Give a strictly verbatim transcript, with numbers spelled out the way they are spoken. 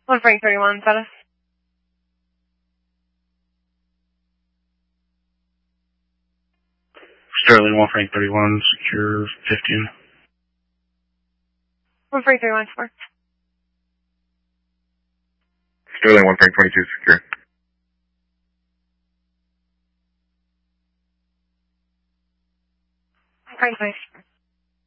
One Frank thirty-one, Zeta. Sterling, one Frank thirty-one, secure fifteen. One Frank thirty-one, four. Sterling, one Frank twenty-two, secure. Frank twenty-two.